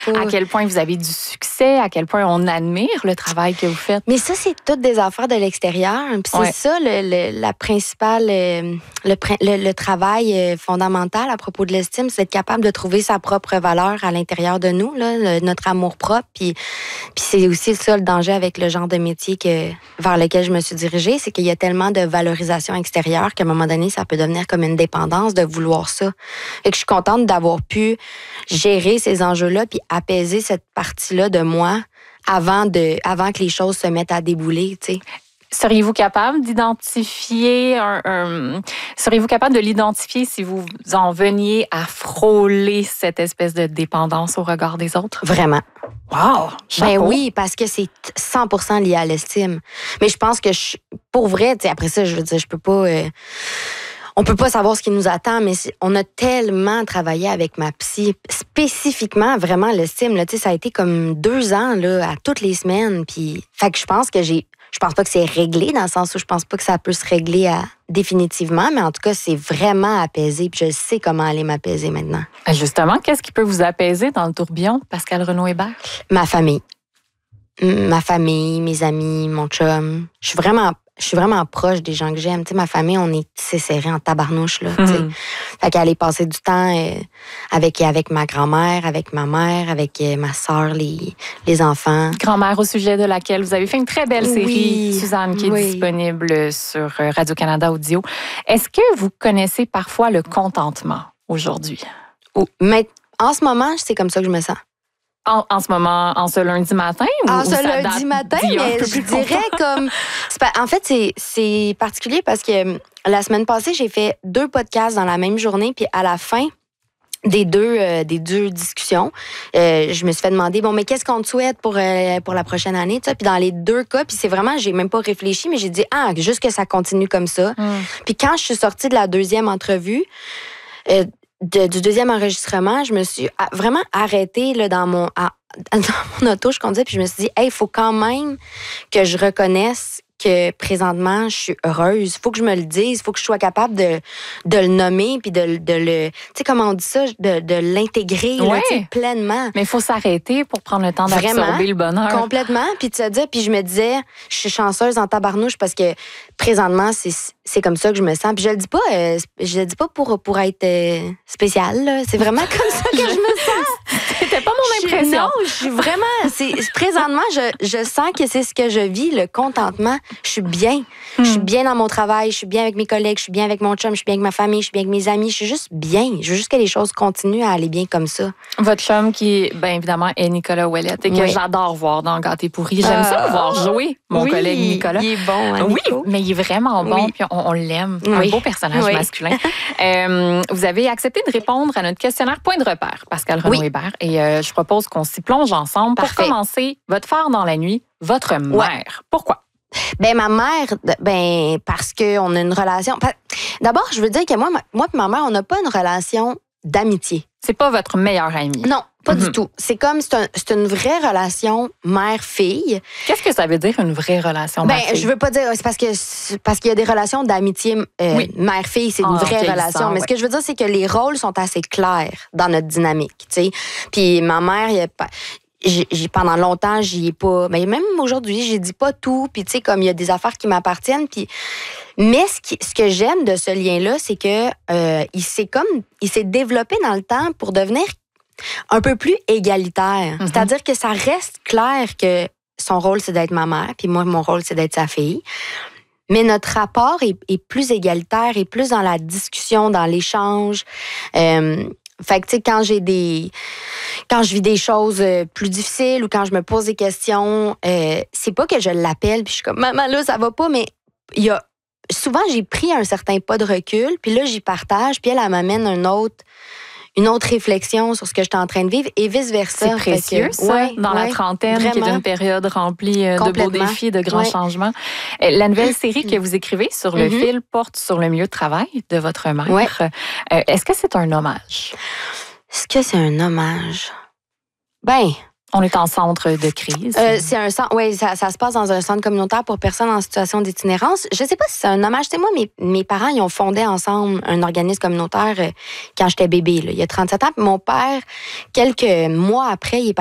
à quel point vous avez du succès, à quel point on admire le travail que vous faites. Mais ça, c'est toutes des affaires de l'extérieur. Puis c'est ça la principale, le travail fondamental à propos de l'estime, c'est d'être capable de trouver sa propre valeur à l'intérieur de nous, là, notre amour propre. Puis c'est aussi ça le danger avec le genre de métier vers lequel je me suis dirigée, c'est qu'il y a tellement de valorisation extérieure qu'à un moment donné, ça peut devenir comme une dépendance de vouloir ça. Fait que je suis contente d'avoir pu gérer ces enjeux-là puis apaiser cette partie-là de moi avant que les choses se mettent à débouler, tu sais. Seriez-vous capable d'identifier seriez-vous capable de l'identifier si vous en veniez à frôler cette espèce de dépendance au regard des autres? Vraiment. Wow! Ben oui, parce que c'est 100% lié à l'estime. Mais je pense que pour vrai, tu sais, après ça, je veux dire, je peux pas... on peut pas savoir ce qui nous attend, mais on a tellement travaillé avec ma psy, spécifiquement, vraiment, l'estime. Là, ça a été comme 2 ans là, à toutes les semaines. Puis, fait que je pense pas que c'est réglé, dans le sens où je pense pas que ça peut se régler définitivement, mais en tout cas, c'est vraiment apaisé. Puis je sais comment aller m'apaiser maintenant. Justement, qu'est-ce qui peut vous apaiser dans le tourbillon, Pascale Renaud-Hébert? Ma famille. Mes amis, mon chum. Je suis vraiment proche des gens que j'aime. Tu sais, ma famille, on est tissé serré en tabarnouche, là. Fait qu'aller passer du temps avec ma grand-mère, avec ma mère, avec ma sœur, les enfants. Grand-mère, au sujet de laquelle vous avez fait une très belle série, Suzanne, qui est disponible sur Radio-Canada Audio. Est-ce que vous connaissez parfois le contentement aujourd'hui? Mais en ce moment, c'est comme ça que je me sens. En ce moment, en ce lundi matin? En ce lundi matin, mais je dirais comme... En fait, c'est particulier parce que la semaine passée, j'ai fait 2 podcasts dans la même journée, puis à la fin des deux discussions, je me suis fait demander, bon, mais qu'est-ce qu'on te souhaite pour la prochaine année? Puis dans les 2 cas, puis c'est vraiment, j'ai même pas réfléchi, mais j'ai dit, juste que ça continue comme ça. Puis quand je suis sortie de la 2e entrevue, du 2e enregistrement, je me suis vraiment arrêtée là, dans mon auto, je conduisais, puis je me suis dit, il faut quand même que je reconnaisse que présentement, je suis heureuse. Il faut que je me le dise, il faut que je sois capable de le nommer, puis de le... Tu sais, comment on dit ça? De l'intégrer là, pleinement. Mais il faut s'arrêter pour prendre le temps d'absorber le bonheur. Complètement. Puis puis je me disais, je suis chanceuse en tabarnouche parce que présentement, c'est comme ça que je me sens. Puis je le dis pas pour être spéciale, là. C'est vraiment comme ça que je me sens. C'était pas mon impression. Non, je suis vraiment... Présentement, je sens que c'est ce que je vis, le contentement. Je suis bien. Je suis bien dans mon travail, je suis bien avec mes collègues, je suis bien avec mon chum, je suis bien avec ma famille, je suis bien avec mes amis. Je suis juste bien. Je veux juste que les choses continuent à aller bien comme ça. Votre chum qui, bien évidemment, est Nicolas Ouellette et que j'adore voir dans Gâté pourri. J'aime ça voir jouer mon collègue Nicolas. Il est bon, hein, Oui, mais il est vraiment bon, puis on l'aime. Un beau personnage masculin. Vous avez accepté de répondre à notre questionnaire Point de repère, Pascale Renaud-Hébert. Et je propose qu'on s'y plonge ensemble. Parfait. Pour commencer, votre phare dans la nuit, votre mère. Pourquoi? Ben ma mère, parce qu'on a une relation... D'abord, je veux dire que moi et ma mère, on n'a pas une relation d'amitié. C'est pas votre meilleure amie? Non, pas du tout. C'est une vraie relation mère-fille. Qu'est-ce que ça veut dire, une vraie relation mère-fille? Je veux pas dire... C'est parce qu'il y a des relations d'amitié mère-fille, c'est une vraie relation. Mais ce que je veux dire, c'est que les rôles sont assez clairs dans notre dynamique, tu sais. Puis ma mère, pendant longtemps, j'y ai pas... Mais même aujourd'hui, j'ai dit pas tout. Puis tu sais, comme il y a des affaires qui m'appartiennent, puis... Mais ce que j'aime de ce lien-là, c'est que il s'est développé dans le temps pour devenir un peu plus égalitaire. C'est-à-dire que ça reste clair que son rôle, c'est d'être ma mère, puis moi, mon rôle, c'est d'être sa fille. Mais notre rapport est plus égalitaire et plus dans la discussion, dans l'échange. Fait que, tu sais, quand je vis des choses plus difficiles ou quand je me pose des questions, c'est pas que je l'appelle puis je suis comme, maman, là, ça va pas, mais souvent, j'ai pris un certain pas de recul, puis là, j'y partage, puis elle m'amène une autre réflexion sur ce que j'étais en train de vivre et vice-versa. C'est précieux, ça, dans la trentaine, vraiment, qui est une période remplie de beaux défis, de grands changements. La nouvelle série que vous écrivez sur le fil porte sur le milieu de travail de votre mère. Est-ce que c'est un hommage? Est-ce que c'est un hommage? Ben... On est en centre de crise. C'est un centre, oui, ça se passe dans un centre communautaire pour personnes en situation d'itinérance. Je sais pas si c'est un hommage. Tu sais, moi, mes parents, ils ont fondé ensemble un organisme communautaire quand j'étais bébé, là, il y a 37 ans. Puis mon père, quelques mois après, il est